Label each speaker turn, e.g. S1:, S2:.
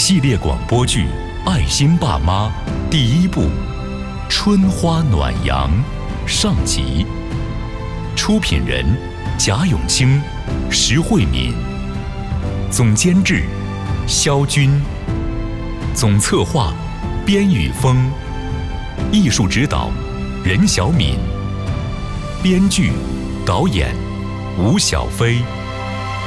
S1: 系列广播剧《爱心爸妈》第一部《春花暖阳》上集。出品人：贾永清、石慧敏。总监制：肖军。总策划：边宇峰。艺术指导：任小敏。编剧、导演：吴小飞。